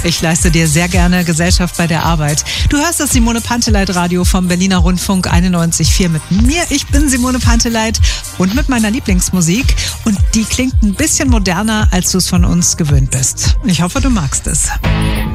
Ich leiste dir sehr gerne Gesellschaft bei der Arbeit. Du hörst das Simone Panteleit Radio vom Berliner Rundfunk 91,4 mit mir. Ich bin Simone Panteleit und mit meiner Lieblingsmusik. Und die klingt ein bisschen moderner, als du es von uns gewöhnt bist. Ich hoffe, du magst es.